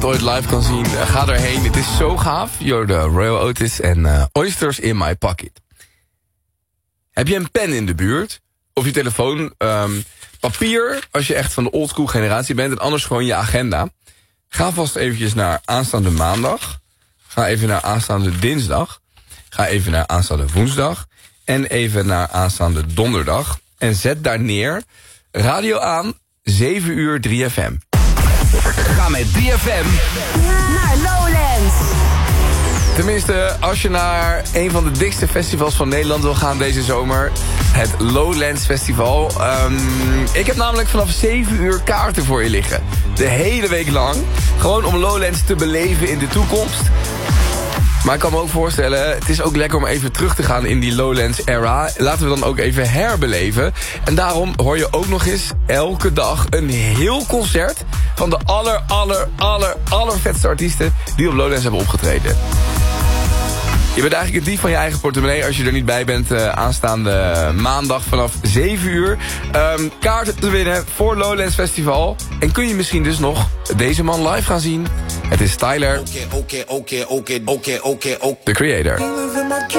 dit ooit live kan zien, ga erheen. Het is zo gaaf. You're the Royal Otis en Oysters in My Pocket. Heb je een pen in de buurt? Of je telefoon? Papier, als je echt van de oldschool generatie bent. En anders gewoon je agenda. Ga vast eventjes naar aanstaande maandag. Ga even naar aanstaande dinsdag. Ga even naar aanstaande woensdag. En even naar aanstaande donderdag. En zet daar neer. Radio aan, 7 uur 3FM. Ga met 3FM naar Lowlands. Tenminste, als je naar een van de dikste festivals van Nederland wil gaan deze zomer. Het Lowlands Festival. Ik heb namelijk vanaf 7 uur kaarten voor je liggen. De hele week lang. Gewoon om Lowlands te beleven in de toekomst. Maar ik kan me ook voorstellen, het is ook lekker om even terug te gaan in die Lowlands-era. Laten we dan ook even herbeleven. En daarom hoor je ook nog eens elke dag een heel concert van de allervetste artiesten die op Lowlands hebben opgetreden. Je bent eigenlijk het dief van je eigen portemonnee als je er niet bij bent aanstaande maandag vanaf 7 uur. Kaarten te winnen voor Lowlands Festival. En kun je misschien dus nog deze man live gaan zien. Het is Tyler, The Creator.